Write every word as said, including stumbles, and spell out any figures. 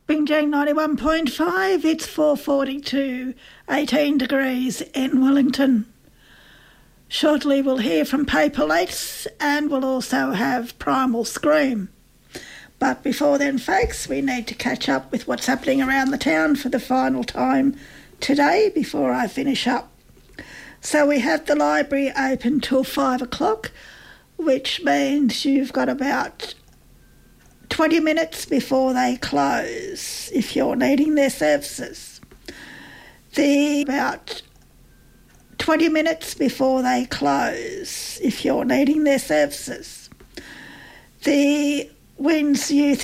Bingjang ninety-one point five, it's four forty-two, eighteen degrees in Wellington. Shortly we'll hear from Paper Lakes and we'll also have Primal Scream. But before then, folks, we need to catch up with what's happening around the town for the final time today before I finish up. So we have the library open till five o'clock, which means you've got about twenty minutes before they close if you're needing their services. The about twenty minutes before they close if you're needing their services. The Winds Youth